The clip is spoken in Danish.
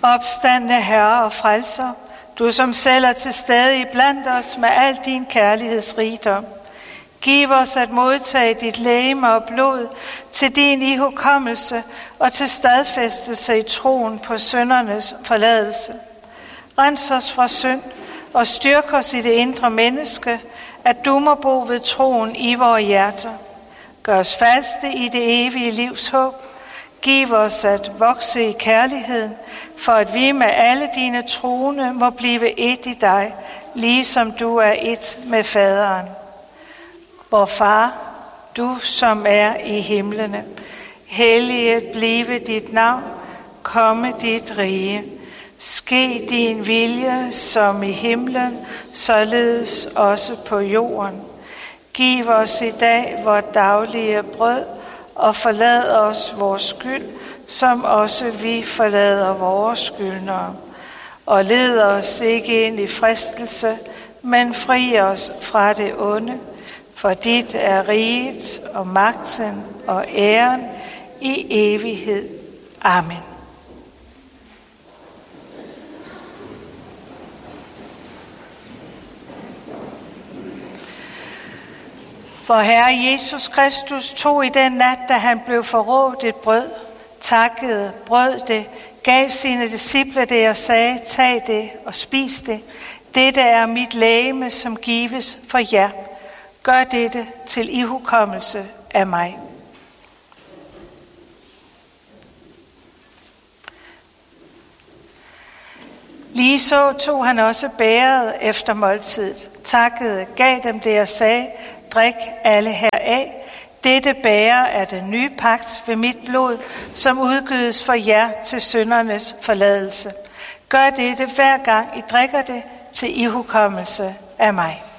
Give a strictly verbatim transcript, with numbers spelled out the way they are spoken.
Opstandne Herre og Frelser, du som selv er til stede iblandt os med al din kærlighedsrigdom. Giv os at modtage dit legeme og blod til din ihukommelse og til stadfæstelse i troen på syndernes forladelse. Rens os fra synd og styrk os i det indre menneske, at du må bo ved troen i vores hjerter. Gør os faste i det evige livs håb. Giv os at vokse i kærligheden, for at vi med alle dine troende må blive et i dig, ligesom du er et med faderen. Vor far, du som er i himlene, helliget blive dit navn, komme dit rige. Ske din vilje som i himlen, således også på jorden. Giv os i dag vores daglige brød, og forlad os vores skyld, som også vi forlader vores skyldnere. Og led os ikke ind i fristelse, men fri os fra det onde. For dit er riget og magten og æren i evighed. Amen. Vor Herre Jesus Kristus tog i den nat, da han blev forrådt, et brød, takkede, brød det, gav sine disciple det og sagde, tag det og spis det. Dette er mit legeme, som gives for jer. Gør dette til ihukommelse af mig. Lige så tog han også bægeret efter måltidet, takkede, gav dem det og sagde, drik alle heraf. Dette bæger er den nye pagt ved mit blod, som udgydes for jer til syndernes forladelse. Gør dette hver gang I drikker det til ihukommelse af mig.